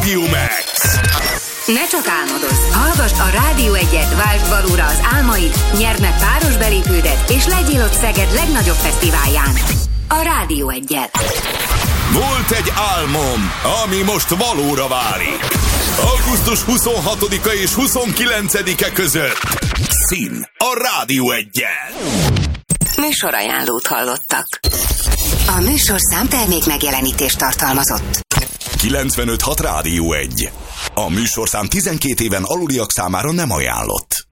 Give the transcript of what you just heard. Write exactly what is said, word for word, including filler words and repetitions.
Radio Max. Ne csak álmodozz, hallgasd a Rádió egyet, váltsd valóra az álmaid, nyerd meg páros belépődet, és legyél ott Szeged legnagyobb fesztiválján. A Rádió egyel. Volt egy álmom, ami most valóra válik. augusztus huszonhatodika és huszonkilencedike között. Szín a Rádió egyel. Műsorajánlót hallottak. A műsorszám termék megjelenítést tartalmazott. kilencvenöt hat Rádió egy. A műsorszám tizenkét éven aluliak számára nem ajánlott.